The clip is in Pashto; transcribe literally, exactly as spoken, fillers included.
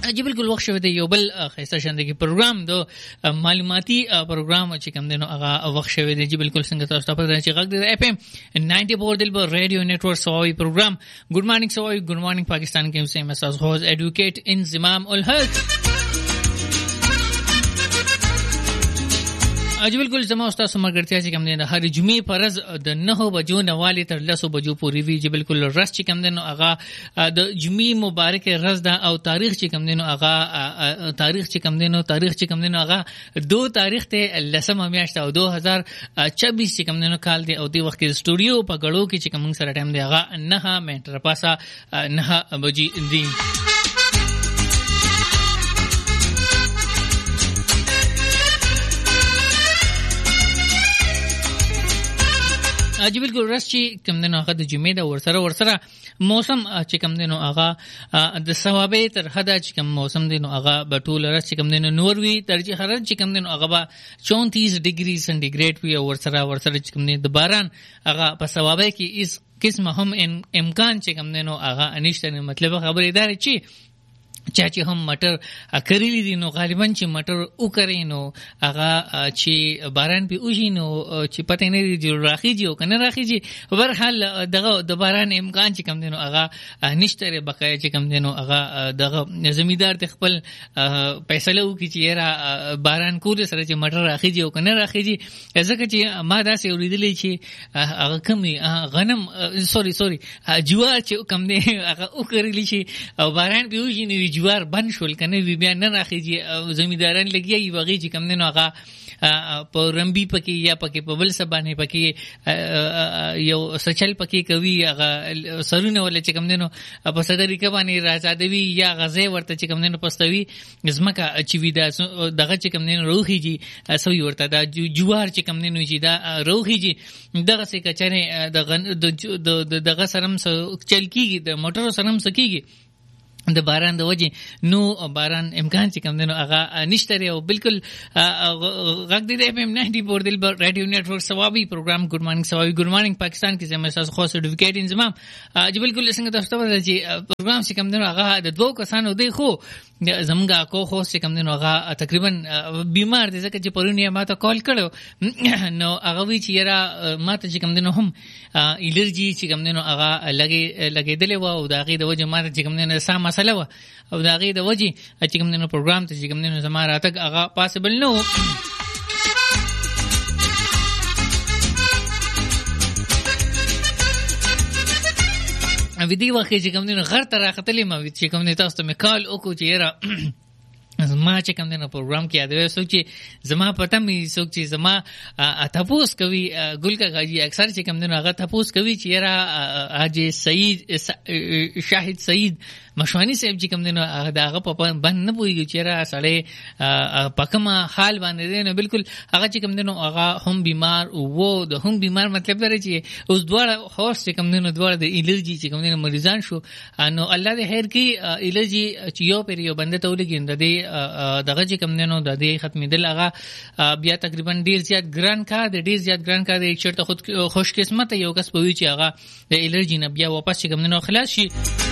جی بالکل وخت شوه دی یو بل خیسه شاندګي پروګرام د معلوماتي پروګرام چې کوم دینو هغه وخت شوه دی جی بالکل څنګه تاسو ته پته چې غږ د اف ام نائنٹی فور دلبر ریډیو نتورک سوای پروګرام ګډ مارننګ سوای ګډ مارننګ پاکستان کې سیم اساس هوز ایډوکیټ انضمام الهلت اج بالکل زما استاد سمګرتیا چې کوم دینه هر جمعې پرز د نه بجو نواله تر لسو بجو پورې وی چې بالکل رس چې کوم دینه هغه د جمعې مبارک رز دا او تاریخ چې کوم دینه هغه تاریخ چې کوم دینه تاریخ چې کوم دینه هغه دو تاریخ ته لسمه میاشت او دو هزار چوبیس چې کوم دینه کال دی او دی وخت کې سټوډیو په غړو کې چې کوم سره ټایم دی هغه نه منټر پاسا نه بجې دی اج بالکل رس چې کوم دنو هغه د جمعې د ورسره ورسره موسم چې کوم دنو هغه د ثوابې تر حدا چې کوم موسم دنو هغه بټول رس چې کوم دنو نوروي درجه حرارت چې کوم دنو هغه چونتیس ډیګري سنټیګریډ وي او ورسره ورسره چې کوم د باران هغه په ثوابې کې اس قسم هم امکان چې کوم دنو هغه انشته مطلب خبرې دار چې چا چې هم مټر کړی دي نو غالبا چې مټر وکړي نو هغه چې باران په اوجي نو چې پته نه دی راخیږي او کنه راخیږي په هر حال دغه د باران امکان چې کم دي نو هغه نشته بقای چې کم دي نو هغه دغه زمیدار ته خپل فیصله وکړي چې را باران کول سره چې مټر راخیږي او کنه راخیږي ځکه چې ما داسې اوریدلې چې هغه کمی غنم سوري سوري جوار چې کم دي هغه وکړلی شي او باران په اوجي نو جوار بن شول کنه وی بیا نه راخیږي زمیداران لګي وغي چې کم نه هغه په رمبي پکې یا پکې په بل سبانه پکې یو سچل پکې کوي هغه سرونه ول چې کم نه په صدرې کې باندې راځادوي یا غزه ورته چې کم نه پستوي زمکه چې وی دا دغه چې کم نه روخیږي سوی ورته دا جوار چې کم نه چې دا روخیږي دغه څه کچره د دغه سرم چل کیږي د موټر سرم سکیږي د باران د وجه نو باران امکان چې کم دنو هغه نشته او بالکل غږ دی اف ام نائنٹی فور دل ریډیو نتورک ثوابي پروګرام ګډ مارننګ ثوابي ګډ مارننګ پاکستان کې زموږ اساس خاص سرټیفیکیټ انضمام چې بالکل څنګه تاسو ته وایي چې پروګرام چې کم دنو هغه د دوه کسانو دی خو زمونږه کو خو چې کم دنو هغه تقریبا بیمار دي ځکه چې پرونی ما ته کال کړو نو هغه وی چې را ما ته چې کم دنو هم الرجی چې کم دنو هغه لګي لګیدلې و او داغه د وجه ما ته چې کم دنو سم مسله و او داغه د وجه چې کوم نو پروګرام ته چې کوم نو زما راتګ هغه پاسبل نو ویدی واخې چې کوم نو غر تر راختلې ما چې کوم نو تاسو ته کال او کو چې را زما چې کوم دنه پروګرام کې یادوي سوچ چې زما پته مې سوچ چې زما تپوس کوي ګل کا غاجي اکثر چې کوم دنه هغه تپوس کوي چې را حاجی سعید شاهد سعید مشوانی صاحب چې کوم دنه هغه په باندې نه پويږي چې را سړی پکما حال باندې نه بالکل هغه چې کوم دنه هغه هم بیمار وو د هم بیمار مطلب درې چې اوس دواړه هوس چې کوم دنه دواړه د الرجی چې کوم دنه مریضان شو نو الله دې خیر کې الرجی چې یو پر یو بنده ته ولګي د دغه چې کوم دنو د دې ختمېدل هغه بیا تقریبا ډیر زیات ګران کار دی ډیر زیات ګران کار دی چیرته خود خوش قسمت یو کس پوي چې هغه د الرجی نه بیا واپس چې کوم دنو خلاص شي